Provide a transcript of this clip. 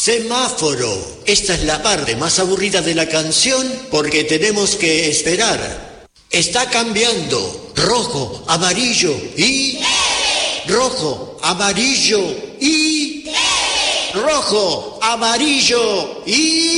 Semáforo. Esta es la parte más aburrida de la canción porque tenemos que esperar. Está cambiando. Rojo, amarillo y... rojo, amarillo y... rojo, amarillo y...